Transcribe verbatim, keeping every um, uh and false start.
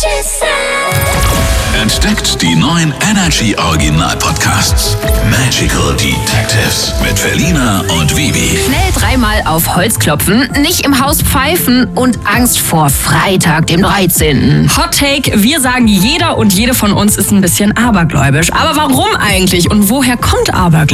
Entdeckt die neuen Energy Original Podcasts. Magical Detectives mit Felina und Vivi. Schnell dreimal auf Holz klopfen, nicht im Haus pfeifen und Angst vor Freitag, dem dreizehnten Hot Take, wir sagen, jeder und jede von uns ist ein bisschen abergläubisch. Aber warum eigentlich und woher kommt Aberglaube?